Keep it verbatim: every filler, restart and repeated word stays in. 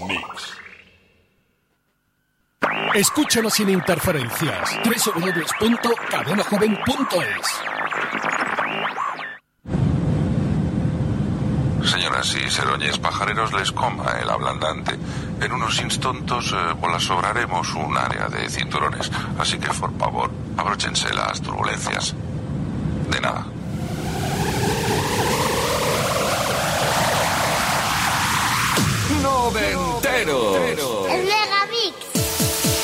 Mix. Escúchanos sin interferencias. doble u doble u doble u punto cadena joven punto es. Señoras y seroñes pajareros, les coma el ablandante. En unos instantes eh, os sobraremos un área de cinturones. Así que, por favor, abróchense las turbulencias. De nada.